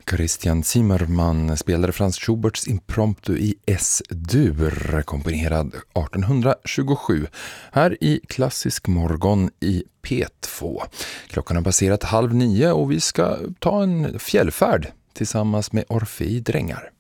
Christian Zimmermann spelade Franz Schuberts Impromptu i S-dur, komponerad 1827, här i Klassisk morgon i P2. Klockan har passerat 8:30 och vi ska ta en fjällfärd tillsammans med Orfei Drängar.